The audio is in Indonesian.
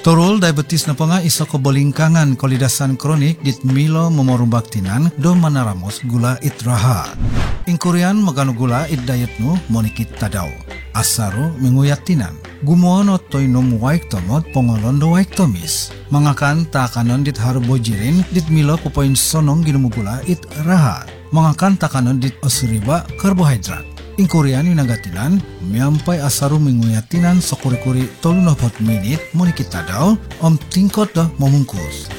Torul diabetes na pa nga isa ko bolingkangan kolidasan kronik dit milo momorumbaktinan do manaramos gula itraha. In Korean magano gula it diet no monikit tadaw. Asaro minguyatinan. Gumono toy nom waik tomot pongolondo waik tomis. Mangakan takanon dit harbojirin dit milo popoin sonong ginumugula it raha. Mangakan takanon dit osuriba karbohidrat. In Korean yung nagatilan, miyampay asaro minguyatinan sa kuri-kuri 34 minit monikita daw tingkot da mamungkus.